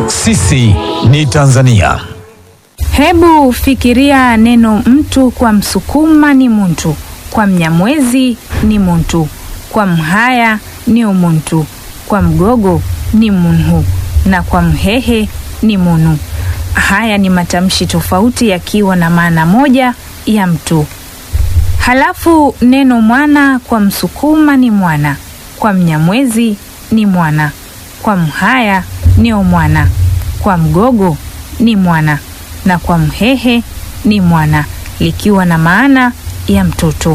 Sisi ni Tanzania. Hebu fikiria neno mtu. Kwa Msukuma ni muntu, kwa Mnyamwezi ni muntu, kwa Mhaya ni umuntu, kwa Mgogo ni munhu na kwa Mhehe ni munu. Haya ni matamshi tofauti yakiwa na maana moja ya mtu. Halafu neno mwana, kwa Msukuma ni mwana, kwa Mnyamwezi ni mwana, kwa Mhaya ni omwana, kwa Mgogo ni mwana na kwa Mhehe ni mwana, likiwa na maana ya mtoto.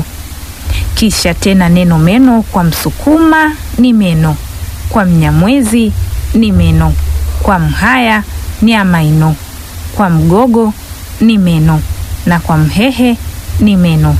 Kisha tena neno meno, kwa Msukuma ni meno, kwa Mnyamwezi ni meno, kwa Mhaya ni amaino, kwa Mgogo ni meno na kwa Mhehe ni meno.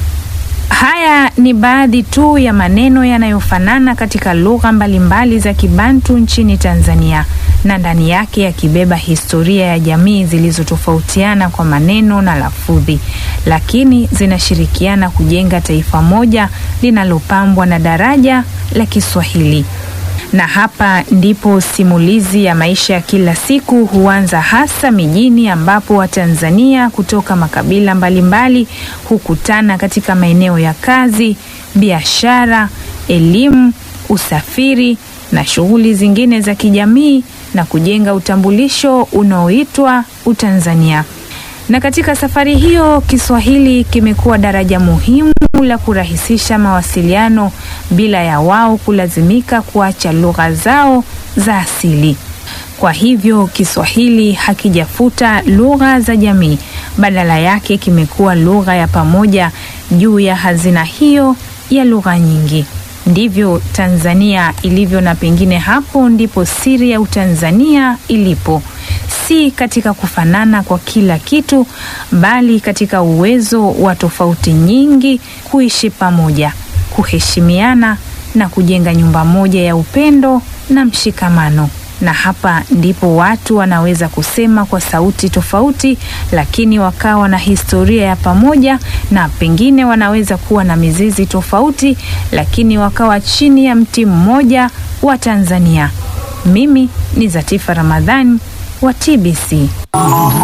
Haya ni baadhi tu ya maneno yanayofanana katika lugha mbalimbali za Kibantu nchini Tanzania, na ndani yake yakibeba historia ya jamii zilizotofautiana kwa maneno na lafudhi, lakini zinashirikiana kujenga taifa moja linalopambwa na daraja la Kiswahili. Na hapa ndipo simulizi ya maisha ya kila siku huanza, hasa mijini ambapo Watanzania kutoka makabila mbalimbali hukutana katika maeneo ya kazi, biashara, elimu, usafiri na shughuli zingine za kijamii na kujenga utambulisho unaoitwa Utanzania. Na katika safari hiyo Kiswahili kimekuwa daraja muhimu la kurahisisha mawasiliano bila ya wao kulazimika kuacha lugha zao za asili. Kwa hivyo Kiswahili hakijafuta lugha za jamii, badala yake kimekuwa lugha ya pamoja juu ya hazina hiyo ya lugha nyingi. Ndivyo Tanzania ilivyo, na pengine hapo ndipo siri ya Utanzania ilipo. Si katika kufanana kwa kila kitu, bali katika uwezo wa tofauti nyingi kuishi pamoja, kuheshimiana na kujenga nyumba moja ya upendo na mshikamano. Na hapa ndipo watu wanaweza kusema kwa sauti tofauti, lakini wakawa na historia ya pamoja, na pengine wanaweza kuwa na mizizi tofauti, lakini wakawa chini ya mti mmoja wa Tanzania. Mimi ni Zatifa Ramadhani wa TBC.